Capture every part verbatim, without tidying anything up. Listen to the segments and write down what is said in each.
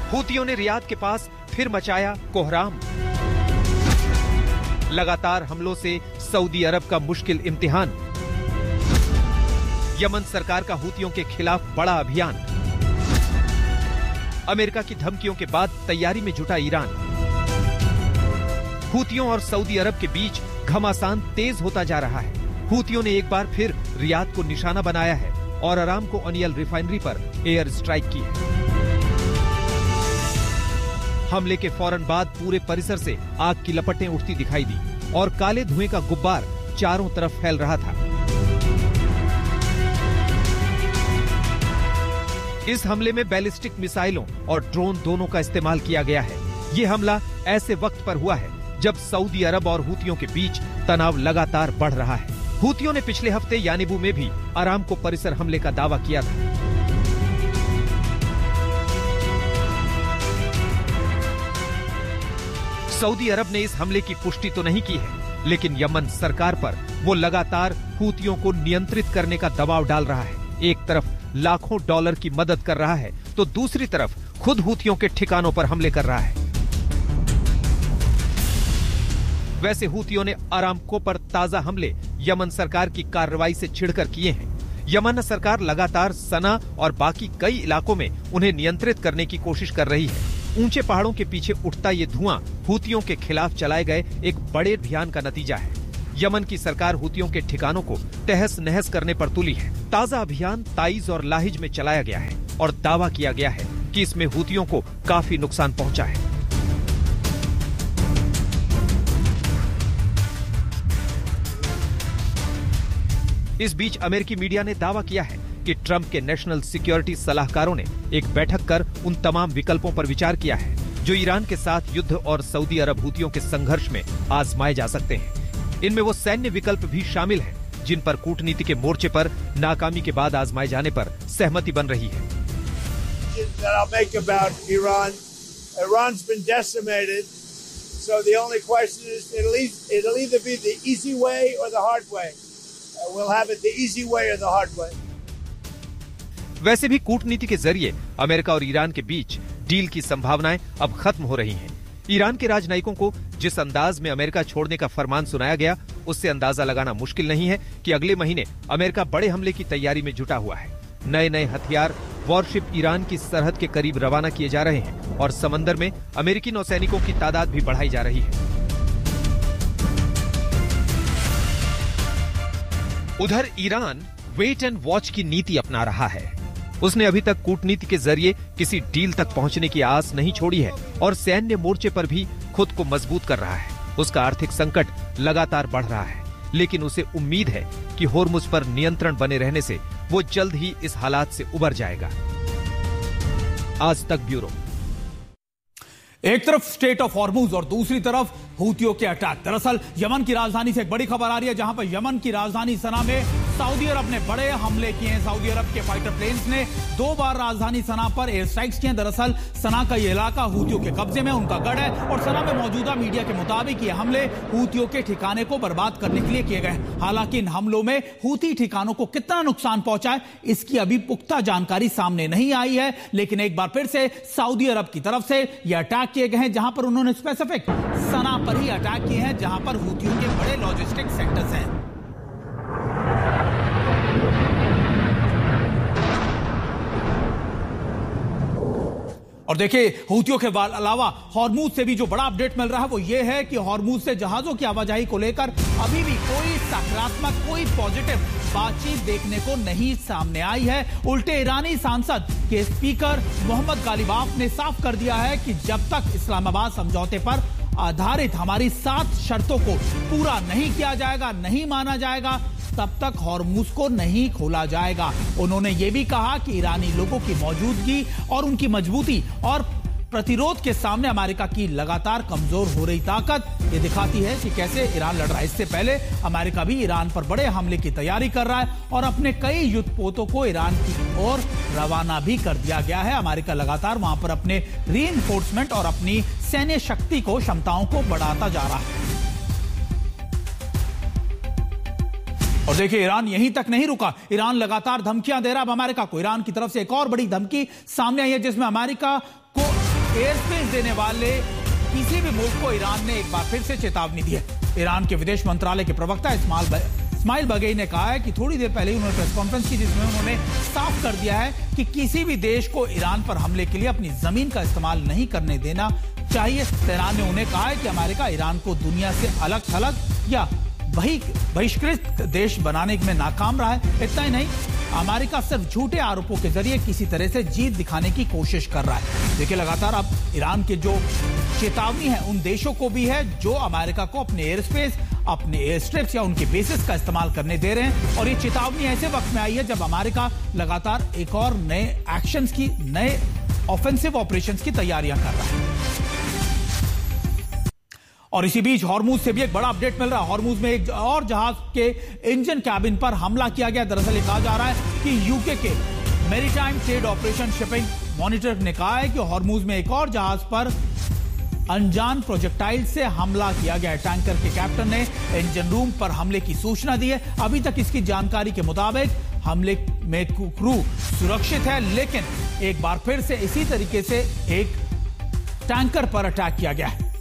हूतियों ने रियाद के पास फिर मचाया कोहराम। लगातार हमलों से सऊदी अरब का मुश्किल इम्तिहान। यमन सरकार का हूतियों के खिलाफ बड़ा अभियान। अमेरिका की धमकियों के बाद तैयारी में जुटा ईरान। हूतियों और सऊदी अरब के बीच घमासान तेज होता जा रहा है। हूतियों ने एक बार फिर रियाद को निशाना बनाया है और अरामको ऑयल रिफाइनरी पर एयर स्ट्राइक की है। हमले के फौरन बाद पूरे परिसर से आग की लपटें उठती दिखाई दी और काले धुएं का गुब्बार चारों तरफ फैल रहा था। इस हमले में बैलिस्टिक मिसाइलों और ड्रोन दोनों का इस्तेमाल किया गया है। ये हमला ऐसे वक्त पर हुआ है जब सऊदी अरब और हूतियों के बीच तनाव लगातार बढ़ रहा है। हूतियों ने पिछले हफ्ते यानिबू में भी अरामको परिसर हमले का दावा किया था। सऊदी अरब ने इस हमले की पुष्टि तो नहीं की है, लेकिन यमन सरकार पर वो लगातार हूतियों को नियंत्रित करने का दबाव डाल रहा है। एक तरफ लाखों डॉलर की मदद कर रहा है तो दूसरी तरफ खुद हूतियों के ठिकानों पर हमले कर रहा है। वैसे हूतियों ने अरामको पर ताजा हमले यमन सरकार की कार्रवाई से छिड़कर किए हैं। यमन सरकार लगातार सना और बाकी कई इलाकों में उन्हें नियंत्रित करने की कोशिश कर रही है। ऊंचे पहाड़ों के पीछे उठता ये धुआं हूतियों के खिलाफ चलाए गए एक बड़े अभियान का नतीजा है। यमन की सरकार हूतियों के ठिकानों को तहस नहस करने पर तुली है। ताजा अभियान ताइज और लाहिज में चलाया गया है और दावा किया गया है कि इसमें हूतियों को काफी नुकसान पहुंचा है। इस बीच अमेरिकी मीडिया ने दावा किया है कि ट्रंप के नेशनल सिक्योरिटी सलाहकारों ने एक बैठक कर उन तमाम विकल्पों पर विचार किया है जो ईरान के साथ युद्ध और सऊदी अरब हूतियों के संघर्ष में आजमाए जा सकते हैं। इनमें वो सैन्य विकल्प भी शामिल हैं, जिन पर कूटनीति के मोर्चे पर नाकामी के बाद आजमाए जाने पर सहमति बन रही है। वैसे भी कूटनीति के जरिए अमेरिका और ईरान के बीच डील की संभावनाएं अब खत्म हो रही हैं। ईरान के राजनयिकों को जिस अंदाज में अमेरिका छोड़ने का फरमान सुनाया गया, उससे अंदाजा लगाना मुश्किल नहीं है कि अगले महीने अमेरिका बड़े हमले की तैयारी में जुटा हुआ है। नए नए हथियार वॉरशिप ईरान की सरहद के करीब रवाना किए जा रहे हैं और समंदर में अमेरिकी नौसैनिकों की तादाद भी बढ़ाई जा रही है। उधर ईरान वेट एंड वॉच की नीति अपना रहा है। उसने अभी तक कूटनीति के जरिए किसी डील तक पहुंचने की आस नहीं छोड़ी है और सैन्य मोर्चे पर भी खुद को मजबूत कर रहा है। उसका आर्थिक संकट लगातार बढ़ रहा है, लेकिन उसे उम्मीद है कि होर्मुज पर नियंत्रण बने रहने से वो जल्द ही इस हालात से उबर जाएगा। आज तक ब्यूरो। एक तरफ स्टेट ऑफ हॉर्मुज और दूसरी तरफ हूतियों के अटैक। दरअसल यमन की राजधानी से एक बड़ी खबर आ रही है, जहां पर यमन की राजधानी सना में सऊदी अरब ने बड़े हमले किए हैं। सऊदी अरब के फाइटर प्लेन्स ने दो बार राजधानी सना पर एयर स्ट्राइक्स किए। दरअसल सना का ये इलाका हूतियों के कब्जे में, उनका गढ़ है और सना में मौजूदा मीडिया के मुताबिक ये हमले हूतियों के ठिकाने को बर्बाद करने के लिए किए गए। हालांकि इन हमलों में हूती ठिकानों को कितना नुकसान पहुंचा है, इसकी अभी पुख्ता जानकारी सामने नहीं आई है। लेकिन एक बार फिर से सऊदी अरब की तरफ से यह अटैक किए गए हैं, जहां पर उन्होंने स्पेसिफिक सना पर ही अटैक किए हैं, जहां पर हूतियों के बड़े लॉजिस्टिक सेंटर्स हैं। और देखिए, हूतियों के अलावा हॉर्मुज से भी जो बड़ा अपडेट मिल रहा है वो ये है कि हॉर्मुज से जहाजों की आवाजाही को लेकर अभी भी कोई सकारात्मक, कोई पॉजिटिव बातचीत देखने को नहीं सामने आई है। उल्टे ईरानी सांसद के स्पीकर मोहम्मद गालिबाफ ने साफ कर दिया है कि जब तक इस्लामाबाद समझौते पर आधारित हमारी सात शर्तों को पूरा नहीं किया जाएगा, नहीं माना जाएगा, तब तक हॉर्मुज को नहीं खोला जाएगा। उन्होंने यह भी कहा कि ईरानी लोगों की मौजूदगी और उनकी मजबूती और प्रतिरोध के सामने अमेरिका की लगातार कमजोर हो रही ताकत ये दिखाती है कि कैसे ईरान लड़ रहा है। इससे पहले अमेरिका भी ईरान पर बड़े हमले की तैयारी कर रहा है और अपने कई युद्धपोतों को ईरान की ओर रवाना भी कर दिया गया है। अमेरिका लगातार वहां पर अपने रीइंफोर्समेंट और अपनी सैन्य शक्ति को, क्षमताओं को बढ़ाता जा रहा है। और देखिए, ईरान यहीं तक नहीं रुका। ईरान लगातार धमकियां दे रहा है अब अमेरिका को। ईरान की तरफ से एक और बड़ी धमकी सामने आई है, जिसमें अमेरिका को एयर स्पेस देने वाले किसी भी मुल्क को ईरान ने एक बार फिर से चेतावनी दी है। ईरान के विदेश मंत्रालय के प्रवक्ता इस्माइल इस्माइल बगई ने कहा है कि थोड़ी देर पहले ही उन्होंने प्रेस कॉन्फ्रेंस की, जिसमें उन्होंने साफ कर दिया है कि किसी भी देश को ईरान पर हमले के लिए अपनी जमीन का इस्तेमाल नहीं करने देना चाहिए। तेहरान ने उन्हें कहा है कि अमेरिका ईरान को दुनिया से अलग थलग या बहिष्कृत देश बनाने में नाकाम रहा है। इतना ही नहीं, अमेरिका सिर्फ झूठे आरोपों के जरिए किसी तरह से जीत दिखाने की कोशिश कर रहा है। देखिए, लगातार अब ईरान के जो चेतावनी है उन देशों को भी है जो अमेरिका को अपने एयर स्पेस, अपने एयर स्ट्रिप्स या उनके बेसिस का इस्तेमाल करने दे रहे हैं। और ये चेतावनी ऐसे वक्त में आई है जब अमेरिका लगातार एक और नए एक्शंस की, नए ऑफेंसिव ऑपरेशंस की तैयारियां कर रहा है। और इसी बीच हॉर्मूज से भी एक बड़ा अपडेट मिल रहा है। हॉर्मूज में एक और जहाज के इंजन कैबिन पर हमला किया गया। दरअसल ये कहा जा रहा है कि यूके के maritime trade operation shipping monitor ने कहा है कि हॉर्मूज में एक और जहाज पर अनजान प्रोजेक्टाइल से हमला किया गया है। टैंकर के कैप्टन ने इंजन रूम पर हमले की सूचना दी है। अभी तक इसकी जानकारी के मुताबिक हमले में क्रू सुरक्षित है, लेकिन एक बार फिर से इसी तरीके से एक टैंकर पर अटैक किया गया है।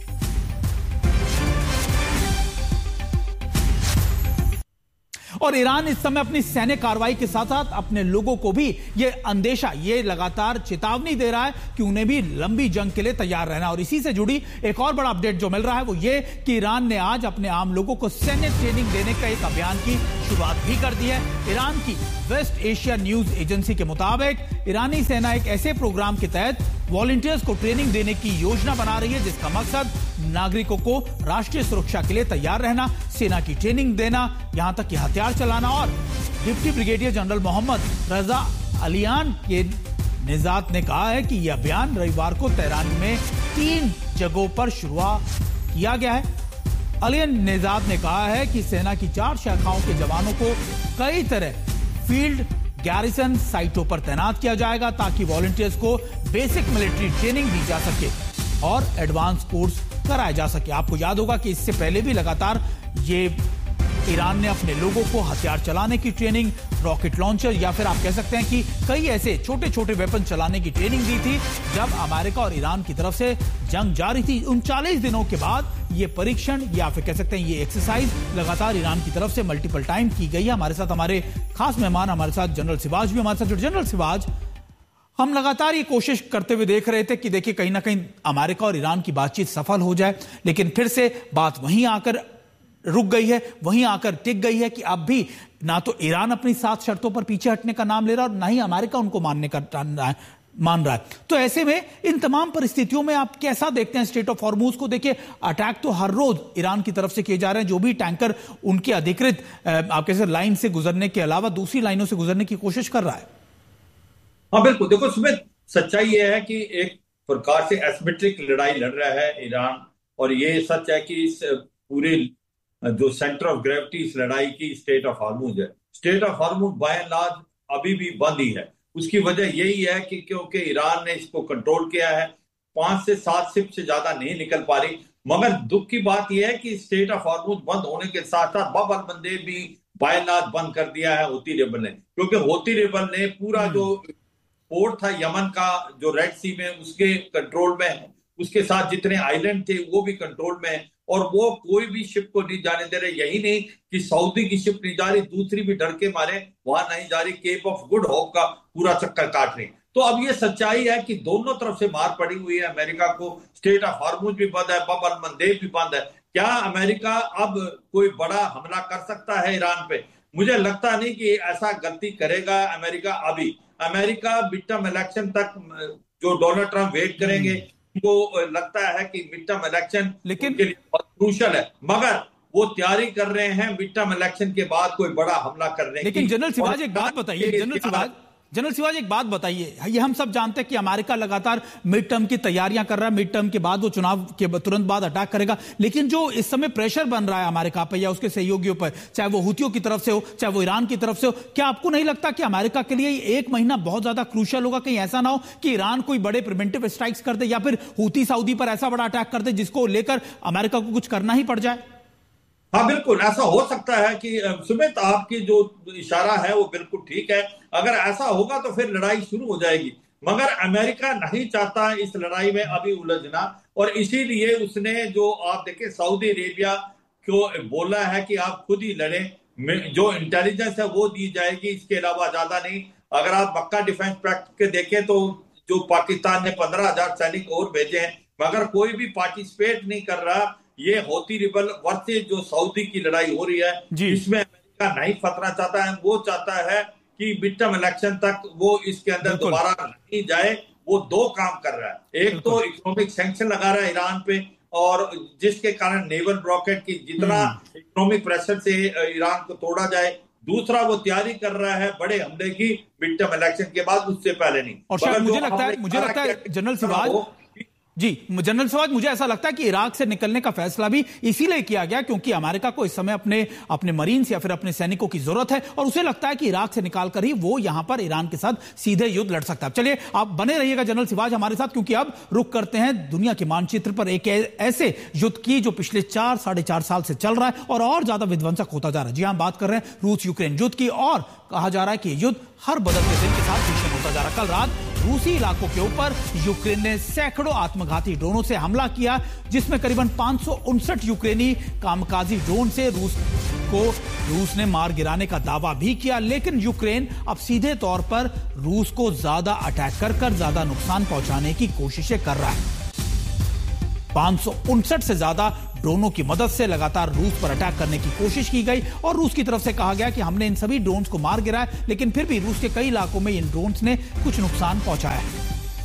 और ईरान इस समय अपनी सैन्य कार्रवाई के साथ साथ अपने लोगों को भी ये अंदेशा, ये लगातार चेतावनी दे रहा है कि उन्हें भी लंबी जंग के लिए तैयार रहना। और इसी से जुड़ी एक और बड़ा अपडेट जो मिल रहा है वो ये कि ईरान ने आज अपने आम लोगों को सैन्य ट्रेनिंग देने का एक अभियान की शुरुआत भी कर दी है। ईरान की वेस्ट एशिया न्यूज एजेंसी के मुताबिक ईरानी सेना एक ऐसे प्रोग्राम के तहत वॉलंटियर्स को ट्रेनिंग देने की योजना बना रही है जिसका मकसद नागरिकों को राष्ट्रीय सुरक्षा के लिए तैयार रहना, सेना की ट्रेनिंग देना, यहां तक कि हथियार चलाना। और डिप्टी ब्रिगेडियर जनरल मोहम्मद रजा अलियान के निजात ने कहा है कि यह अभियान रविवार को तेहरान में तीन जगहों पर शुरुआत किया गया है। अलियान निजात ने कहा है कि सेना की चार शाखाओं के जवानों को कई तरह फील्ड गैरिसन साइटों पर तैनात किया जाएगा ताकि वॉलंटियर्स को बेसिक मिलिट्री ट्रेनिंग दी जा सके और एडवांस कोर्स कराया जा सके। आपको याद होगा कि इससे पहले भी लगातार ये ईरान ने अपने लोगों को हथियार चलाने की ट्रेनिंग, रॉकेट लॉन्चर या फिर आप कह सकते हैं कि कई ऐसे छोटे छोटे वेपन चलाने की ट्रेनिंग दी थी जब अमेरिका और ईरान की तरफ से जंग जारी थी। उनचालीस दिनों के बाद ये परीक्षण या फिर कह सकते हैं ये एक्सरसाइज लगातार ईरान की तरफ से मल्टीपल टाइम की गई है। हमारे साथ हमारे खास मेहमान, हमारे साथ जनरल सिवाज भी हमारे साथ जुड़े। जनरल सिवाज, हम लगातार ये कोशिश करते हुए देख रहे थे कि देखिए कहीं ना कहीं अमेरिका और ईरान की बातचीत सफल हो जाए, लेकिन फिर से बात वहीं आकर रुक गई है, वहीं आकर टिक गई है कि अब भी ना तो ईरान अपनी सात शर्तों पर पीछे हटने का नाम ले रहा और ना ही अमेरिका उनको मानने का मान रहा है। तो ऐसे में इन तमाम परिस्थितियों में आप कैसा देखते हैं स्टेट ऑफ हॉर्मूज को? देखिए, अटैक तो हर रोज ईरान की तरफ से किए जा रहे हैं। जो भी टैंकर उनकी अधिकृत आप कैसे लाइन से गुजरने के अलावा दूसरी लाइनों से गुजरने की कोशिश कर रहा है। हाँ बिल्कुल, देखो सुमित, सच्चाई यह है कि एक प्रकार से एसिमेट्रिक लड़ाई लड़ रहा है ईरान, और ये सच है कि इस पूरे जो सेंटर ऑफ ग्रेविटी इस लड़ाई की स्टेट ऑफ हॉर्मूज है। State of Hormuz bye and large अभी भी बंद ही है। उसकी वजह यही है कि क्योंकि ईरान ने इसको कंट्रोल किया है, पांच से सात शिप से ज्यादा नहीं निकल पा रही। मगर दुख की बात यह है कि स्टेट ऑफ हॉर्मूज बंद होने के साथ साथ बाब अल मंदेब भी बाय एंड लार्ज बंद कर दिया है हौती रेबल ने, क्योंकि हौती रेबल ने पूरा जो पोर्ट था यमन का जो रेड सी में उसके कंट्रोल में है, उसके साथ जितने आइलैंड थे वो भी कंट्रोल में है, और वो कोई भी शिप को नहीं जाने दे रहे। यही नहीं कि सऊदी की शिप नहीं जा रही, दूसरी भी डर के मारे वहां नहीं जा रही, केप ऑफ गुड होप का पूरा चक्कर काट रही। तो अब ये सच्चाई है कि दोनों तरफ से मार पड़ी हुई है अमेरिका को। स्टेट ऑफ हॉर्मूज भी बंद है, बाब अल मंदेब भी बंद है। क्या अमेरिका अब कोई बड़ा हमला कर सकता है ईरान पे? मुझे लगता नहीं कि ऐसा गलती करेगा अमेरिका। अभी अमेरिका मिड टर्म इलेक्शन तक जो डोनाल्ड ट्रंप वेट करेंगे, उनको लगता है कि मिड टर्म इलेक्शन लेकिन उनके लिए बहुत क्रूशियल है, मगर वो तैयारी कर रहे हैं मिड टर्म इलेक्शन के बाद कोई बड़ा हमला करने की। लेकिन जनरल सिवाज एक बात बताइए, जनरल सिवाज जनरल सिवाज एक बात बताइए, ये हम सब जानते हैं कि अमेरिका लगातार मिड टर्म की तैयारियां कर रहा है, मिड टर्म के बाद वो चुनाव के तुरंत बाद अटैक करेगा, लेकिन जो इस समय प्रेशर बन रहा है अमेरिका पर या उसके सहयोगियों पर, चाहे वो हुतियों की तरफ से हो चाहे वो ईरान की तरफ से हो, क्या आपको नहीं लगता कि अमेरिका के लिए एक महीना बहुत ज्यादा क्रूशियल होगा? कहीं ऐसा ना हो कि ईरान कोई बड़े प्रिवेंटिव स्ट्राइक्स कर दे या फिर हुती सऊदी पर ऐसा बड़ा अटैक कर दे जिसको लेकर अमेरिका को कुछ करना ही पड़ जाए? हाँ बिल्कुल, ऐसा हो सकता है कि सुमित, आपकी जो इशारा है वो बिल्कुल ठीक है। अगर ऐसा होगा तो फिर लड़ाई शुरू हो जाएगी। मगर अमेरिका नहीं चाहता इस लड़ाई में अभी उलझना, और इसीलिए उसने जो आप देखें सऊदी अरेबिया को बोला है कि आप खुद ही लड़ें, जो इंटेलिजेंस है वो दी जाएगी, इसके अलावा ज्यादा नहीं। अगर आप मक्का डिफेंस पैक्ट के देखें तो जो पाकिस्तान ने पंद्रह हजार सैनिक और भेजे हैं, मगर कोई भी पार्टिसिपेट नहीं कर रहा। ये हौती रिबल वर्सेस जो सऊदी की लड़ाई हो रही है, इसमें अमेरिका नहीं फंसना चाहता है। वो चाहता है कि मिड टर्म इलेक्शन तक वो इसके अंदर दोबारा नहीं जाए। वो दो काम कर रहा है, एक तो इकोनॉमिक सैंक्शन लगा रहा है ईरान पे, और जिसके कारण नेवल ब्लॉकेट की जितना इकोनॉमिक प्रेशर से ईरान को तोड़ा जाए। दूसरा वो तैयारी कर रहा है बड़े हमले की मिड टर्म इलेक्शन के बाद, उससे पहले नहीं। और शायद मुझे लगता है मुझे लगता है जनरल सिवाज जी जनरल सिवाज मुझे ऐसा लगता है कि इराक से निकलने का फैसला भी इसीलिए किया गया क्योंकि अमेरिका को इस समय अपने अपने मरीन्स या फिर अपने सैनिकों की जरूरत है, और उसे लगता है कि इराक से निकालकर ही वो यहां पर ईरान के साथ सीधे युद्ध लड़ सकता है। चलिए आप बने रहिएगा जनरल सिवाज हमारे साथ, क्योंकि अब रुक करते हैं दुनिया के मानचित्र पर एक ऐसे युद्ध की जो पिछले चार साढ़े चार साल से चल रहा है और और ज्यादा विध्वंसक होता जा रहा है। जी हम बात कर रहे हैं रूस यूक्रेन युद्ध की, और कहा जा रहा है कि युद्ध हर बदलते दिन के साथ भीषण होता जा रहा है। कल रात रूसी इलाकों के ऊपर यूक्रेन ने सैकड़ों आत्मघाती ड्रोनों से हमला किया, जिसमें करीबन पांच सौ उनसठ यूक्रेनी कामकाजी ड्रोन से रूस को रूस ने मार गिराने का दावा भी किया। लेकिन यूक्रेन अब सीधे तौर पर रूस को ज्यादा अटैक कर कर ज्यादा नुकसान पहुंचाने की कोशिशें कर रहा है। पांच सौ उनसठ से ज्यादा ड्रोनों की मदद से लगातार रूस पर अटैक करने की कोशिश की गई, और रूस की तरफ से कहा गया कि हमने इन सभी ड्रोन्स को मार गिराया, लेकिन फिर भी रूस के कई इलाकों में इन ड्रोन्स ने कुछ नुकसान पहुंचाया है।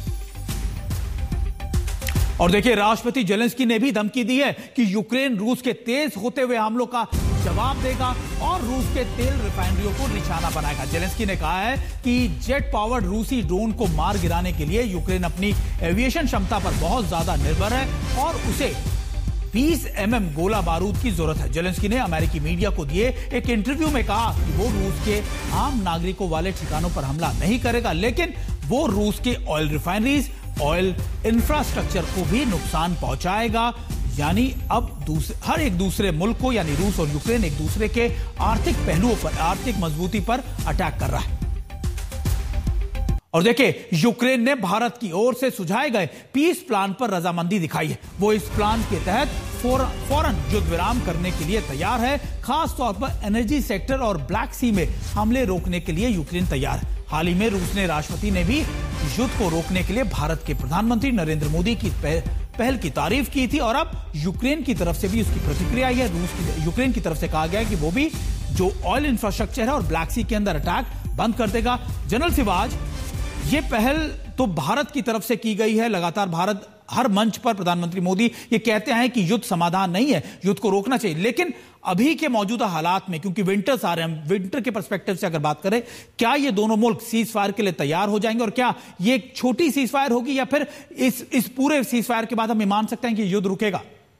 और देखिए राष्ट्रपति जेलेंस्की ने भी धमकी दी है कि यूक्रेन रूस के तेज होते हुए हमलों का जवाब देगा और रूस के तेल रिफाइनरियों को निशाना बनाएगा। जेलेंस्की ने कहा है कि जेट पावर्ड रूसी ड्रोन को मार गिराने के लिए यूक्रेन अपनी एविएशन क्षमता पर बहुत ज्यादा निर्भर है और उसे बीस एम एम गोला बारूद की जरूरत है। जेलेंस्की ने अमेरिकी मीडिया को दिए एक इंटरव्यू में कहा कि वो रूस के आम नागरिकों वाले ठिकानों पर हमला नहीं करेगा, लेकिन वो रूस के ऑयल रिफाइनरीज, ऑयल इंफ्रास्ट्रक्चर को भी नुकसान पहुंचाएगा। यानी अब दूसरे हर एक दूसरे मुल्क को, यानी रूस और यूक्रेन एक दूसरे के आर्थिक पहलुओं पर, आर्थिक मजबूती पर अटैक कर रहा है। और देखिए यूक्रेन ने भारत की ओर से सुझाए गए पीस प्लान पर रजामंदी दिखाई है। वो इस प्लान के तहत फौरन युद्ध विराम करने के लिए तैयार है। खास तौर पर एनर्जी सेक्टर और ब्लैक सी में हमले रोकने के लिए यूक्रेन तैयार है। हाल ही में रूस ने राष्ट्रपति ने भी युद्ध को रोकने के लिए भारत के प्रधानमंत्री नरेंद्र मोदी की पहल की तारीफ की थी, और अब यूक्रेन की तरफ से भी उसकी प्रतिक्रिया आई है। रूस की यूक्रेन की तरफ से कहा गया है कि वो भी जो ऑयल इंफ्रास्ट्रक्चर है और ब्लैक सी के अंदर अटैक बंद कर देगा। जनरल सिवाज, ये पहल तो भारत की तरफ से की गई है। लगातार भारत हर मंच पर प्रधानमंत्री मोदी ये कहते हैं कि युद्ध समाधान नहीं है, युद्ध को रोकना चाहिए, लेकिन अभी के मौजूदा हालात में, क्योंकि विंटर्स आ रहे हैं, विंटर के पर्सपेक्टिव से अगर बात करें, क्या ये दोनों मुल्क सीज फायर के लिए तैयार हो जाएंगे, और क्या ये एक छोटी सीज फायर होगी या फिर इस इस पूरे सीज फायर के बाद हम ये मान सकते हैं कि युद्ध रुकेगा?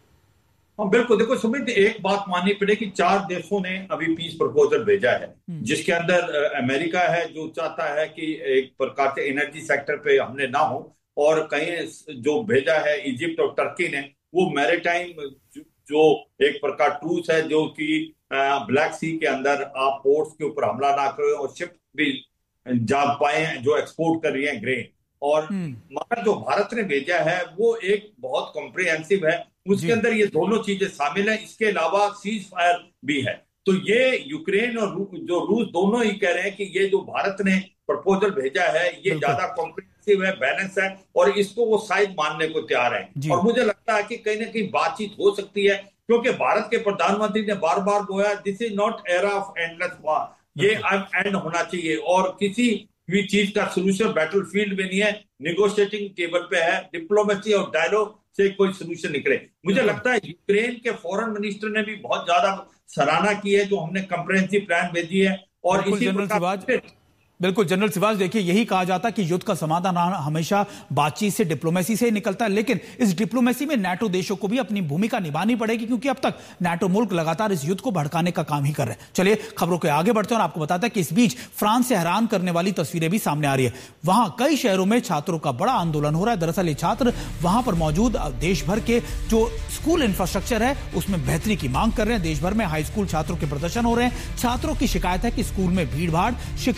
हाँ बिल्कुल, देखो सुमित, एक बात माननी पड़ेगी, चार देशों ने अभी पीस प्रपोजल भेजा है, जिसके अंदर अमेरिका है जो चाहता है कि एक प्रकार से एनर्जी सेक्टर पे हमले ना हो, और कहीं जो भेजा है इजिप्ट और टर्की ने वो मैरीटाइम जो एक प्रकार टूल्स है जो कि ब्लैक सी के अंदर आप पोर्ट्स के ऊपर हमला ना करें और शिप भी जा पाए जो एक्सपोर्ट कर रही है ग्रेन। और मगर जो भारत ने भेजा है वो एक बहुत कॉम्प्रिहेंसिव है, उसके अंदर ये दोनों चीजें शामिल है, इसके अलावा सीज फायर भी है। तो ये यूक्रेन और रू, जो रूस दोनों ही कह रहे हैं कि ये जो भारत ने प्रपोजल भेजा है ये ज्यादा कॉम्प्रिहेंसिव है, बैलेंस है, और इसको वो शायद मानने को तैयार है। और मुझे लगता है कि कहीं ना कहीं बातचीत हो सकती है, क्योंकि भारत के प्रधानमंत्री ने बार बार बोला this is not era of endless war, ये अब एंड होना चाहिए, और किसी भी चीज का सोल्यूशन बैटलफील्ड में नहीं है, निगोशिएटिंग टेबल पे है, डिप्लोमेसी और डायलॉग से कोई सोल्यूशन निकले। मुझे लगता है यूक्रेन के फॉरेन मिनिस्टर ने भी बहुत ज्यादा सराहना की है जो हमने कंप्रेहेंसिव प्लान भेजी है, और इसी प्रकार बिल्कुल जनरल सिवाज, देखिए यही कहा जाता है कि युद्ध का समाधान हमेशा बातचीत से, डिप्लोमेसी से निकलता है, लेकिन इस डिप्लोमेसी में नाटो देशों को भी अपनी भूमिका निभानी पड़ेगी, क्योंकि अब तक नाटो मुल्क लगातार इस युद्ध को भड़काने का काम ही कर रहे हैं। चलिए खबरों के आगे बढ़ते हैं और आपको बताते हैं कि इस बीच फ्रांस से हैरान करने वाली तस्वीरें भी सामने आ रही है। वहां कई शहरों में छात्रों का बड़ा आंदोलन हो रहा है। दरअसल ये छात्र वहां पर मौजूद देश भर के जो स्कूल इंफ्रास्ट्रक्चर है उसमें बेहतरी की मांग कर रहे हैं। देश भर में हाई स्कूल छात्रों के प्रदर्शन हो रहे हैं। छात्रों की शिकायत है कि स्कूल में भीड़ भाड़, शिक्षकों की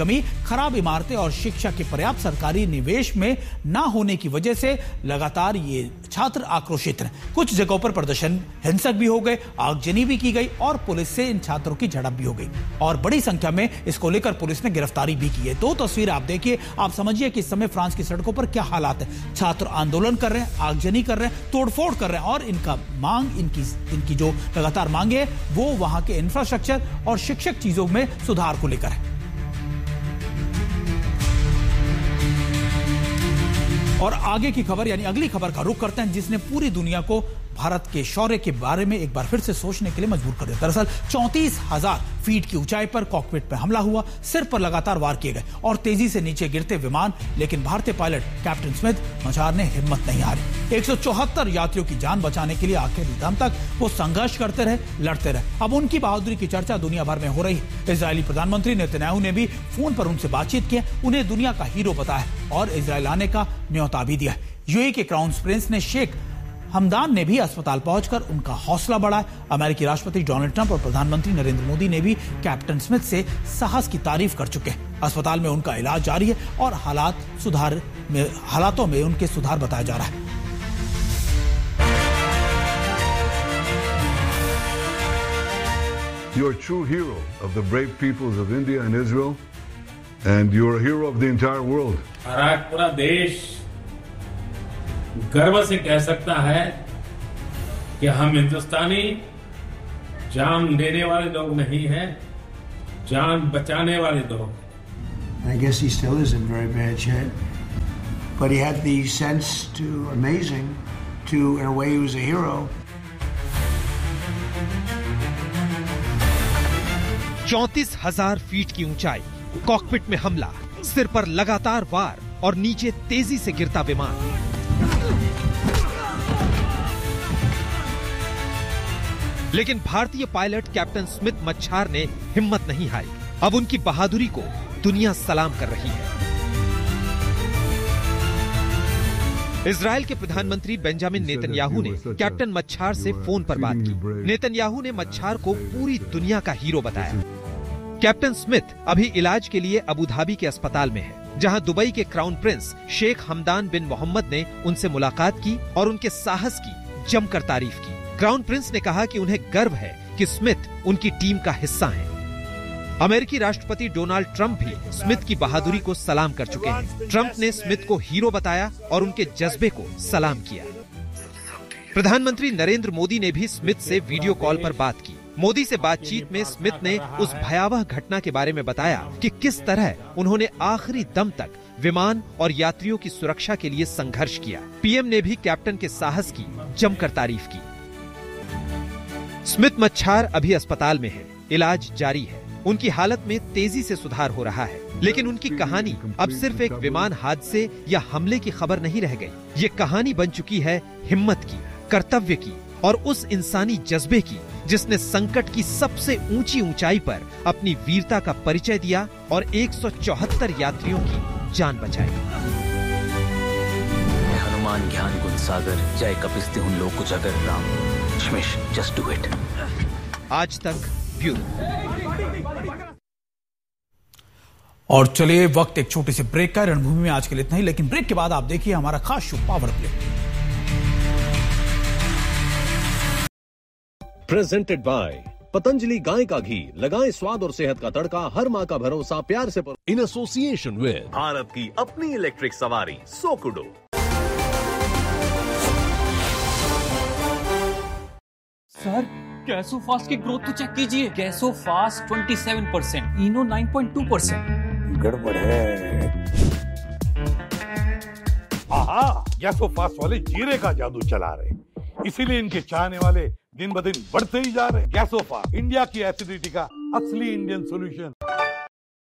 कमी, खराब इमारतें और शिक्षा के पर्याप्त सरकारी निवेश में न होने की वजह से लगातार ये छात्र आक्रोशित हैं। कुछ जगहों पर प्रदर्शन हिंसक भी हो गए, आगजनी भी की गई और पुलिस से इन छात्रों की झड़प भी हो गई और बड़ी संख्या में इसको लेकर पुलिस ने गिरफ्तारी भी की है। दो तस्वीर आप देखिए, आप समझिए कि इस समय फ्रांस की सड़कों पर क्या हालात है। छात्र आंदोलन कर रहे हैं, आगजनी कर रहे हैं, तोड़फोड़ कर रहे हैं और इनका मांग इनकी इनकी जो लगातार मांगे है वो वहां के इंफ्रास्ट्रक्चर और शिक्षक चीजों में सुधार को लेकर है। और आगे की खबर यानी अगली खबर का रुख करते हैं जिसने पूरी दुनिया को भारत के शौर्य के बारे में एक बार फिर से सोचने के लिए मजबूर कर दिया। दरअसल चौंतीस हजार फीट की ऊंचाई पर कॉकपिट पर हमला हुआ, सिर पर लगातार वार किए गए और तेजी से नीचे गिरते विमान, लेकिन भारतीय पायलट कैप्टन स्मिथ मछार ने हिम्मत नहीं हारी। एक सौ चौहत्तर यात्रियों की जान बचाने के लिए आखिरी दम तक वो संघर्ष करते रहे, लड़ते रहे। अब उनकी बहादुरी की चर्चा दुनिया भर में हो रही है। इजरायली प्रधानमंत्री नेतन्याहू ने भी फोन पर उनसे बातचीत की, उन्हें दुनिया का हीरो बताया और इजरायल आने का न्योता भी दिया। यूएई के क्राउन प्रिंस ने शेख हमदान ने भी अस्पताल पहुंचकर उनका हौसला बढ़ाया। अमेरिकी राष्ट्रपति डोनाल्ड ट्रंप और प्रधानमंत्री नरेंद्र मोदी ने भी कैप्टन स्मिथ से साहस की तारीफ कर चुके हैं। अस्पताल में उनका इलाज जारी है और हालात सुधार में हालातों में उनके सुधार बताया जा रहा है। You're a true hero of the brave peoples of India and Israel, and you're a hero of the entire world. आज पूरा देश गर्व से कह सकता है कि हम हिंदुस्तानी जान लेने वाले लोग नहीं हैं, जान बचाने वाले लोग। I guess he still is in very bad shape, but he had the sense to amazing to, in a way, he was a hero. चौंतीस हजार फीट की ऊंचाई, कॉकपिट में हमला, सिर पर लगातार वार और नीचे तेजी से गिरता विमान। लेकिन भारतीय पायलट कैप्टन स्मिथ मच्छार ने हिम्मत नहीं हारी। अब उनकी बहादुरी को दुनिया सलाम कर रही है। इजराइल के प्रधानमंत्री बेंजामिन नेतन्याहू ने कैप्टन मच्छार से फोन पर बात की। नेतन्याहू ने मच्छार को पूरी दुनिया का हीरो बताया। कैप्टन स्मिथ अभी इलाज के लिए अबू धाबी के अस्पताल में है, जहां दुबई के क्राउन प्रिंस शेख हमदान बिन मोहम्मद ने उनसे मुलाकात की और उनके साहस की जमकर तारीफ की। क्राउन प्रिंस ने कहा कि उन्हें गर्व है कि स्मिथ उनकी टीम का हिस्सा हैं। अमेरिकी राष्ट्रपति डोनाल्ड ट्रंप भी स्मिथ की बहादुरी को सलाम कर चुके हैं। ट्रंप ने स्मिथ को हीरो बताया और उनके जज्बे को सलाम किया। प्रधानमंत्री नरेंद्र मोदी ने भी स्मिथ से वीडियो कॉल पर बात की। मोदी से बातचीत में स्मिथ ने उस भयावह घटना के बारे में बताया कि किस तरह उन्होंने आखिरी दम तक विमान और यात्रियों की सुरक्षा के लिए संघर्ष किया। पीएम ने भी कैप्टन के साहस की जमकर तारीफ की। स्मिथ मच्छार अभी अस्पताल में है, इलाज जारी है। उनकी हालत में तेजी से सुधार हो रहा है, लेकिन उनकी कहानी अब सिर्फ एक विमान हादसे या हमले की खबर नहीं रह गई। ये कहानी बन चुकी है हिम्मत की, कर्तव्य की और उस इंसानी जज्बे की जिसने संकट की सबसे ऊंची ऊंचाई पर अपनी वीरता का परिचय दिया और एक सौ चौहत्तर यात्रियों की जान बचाई। हनुमान ज्ञान गुण सागर, जय कपिस्ते उन लोग कुछ अगर राम शमेश, जस्ट डू इट। आज तक ब्यूरो। और चलिए वक्त एक छोटे से ब्रेक का। रणभूमि में आज के लिए इतना ही, लेकिन ब्रेक के बाद आप देखिए हमारा खास show power play. Presented by Patanjali गाय का घी, लगाएं स्वाद और सेहत का तड़का, हर माँ का भरोसा प्यार से इन एसोसिएशन विद भारत की अपनी इलेक्ट्रिक सवारी सोकुडो। सर गैसो फास्ट की ग्रोथ तो चेक कीजिए। गैसो फास्ट सत्ताईस परसेंट, इनो नौ पॉइंट दो परसेंट। गड़बड़ है। आहा, गैसो फास्ट वाले जीरे का जादू चला रहे, इसीलिए इनके चाहने वाले दिन ब दिन बढ़ते ही जा रहे। गैसो फास्ट, इंडिया की एसिडिटी का असली इंडियन सोल्यूशन।